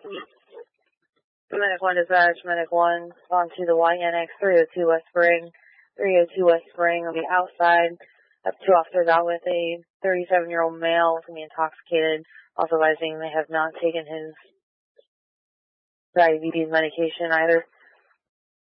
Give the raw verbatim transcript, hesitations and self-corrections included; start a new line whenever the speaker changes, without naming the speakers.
Medic one dispatch, Medic one on to the Y N X three oh two West Spring. three oh two West Spring on the outside. Have two officers out with a thirty-seven-year-old male who's going to be intoxicated, also advising they have not taken his diabetes medication either.